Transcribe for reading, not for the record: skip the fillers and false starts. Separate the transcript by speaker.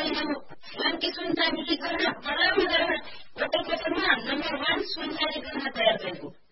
Speaker 1: स्वयं की सुनसारी करना बड़ा मजा है। बटल पेपर में नंबर 1 सुनसारी करना तैयार करूँ